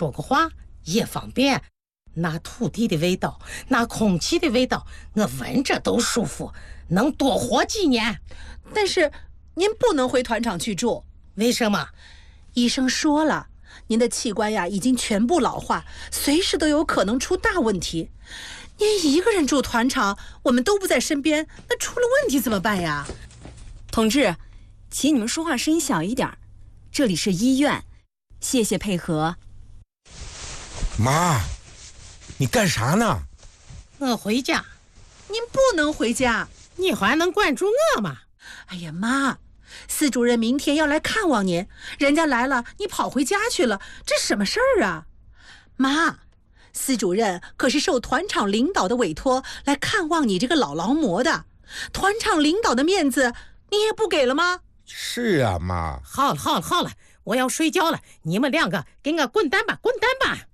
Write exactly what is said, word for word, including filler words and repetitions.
说个话也方便。那土地的味道，那空气的味道，我闻着都舒服，能多活几年。 但是您不能回团场去住。 为什么？ 医生说了，您的器官呀已经全部老化，随时都有可能出大问题。您一个人住团场，我们都不在身边，那出了问题怎么办呀？ 同志，请你们说话声音小一点，这里是医院，谢谢配合。 妈，你干啥呢？ 我回家。 您不能回家。 你还能管住我吗？ 哎呀妈，司主任明天要来看望您，人家来了你跑回家去了，这什么事儿啊？妈，司主任可是受团场领导的委托来看望你这个老劳模的，团场领导的面子你也不给了吗？ 是啊，妈。 好了好了好了，我要睡觉了，你们两个给我滚蛋吧滚蛋吧。